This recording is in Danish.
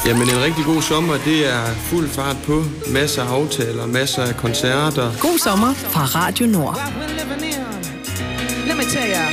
Jamen en rigtig god sommer, det er fuld fart på. Masser af aftaler, masser af koncerter. God sommer fra Radio Nord. Let me tell you,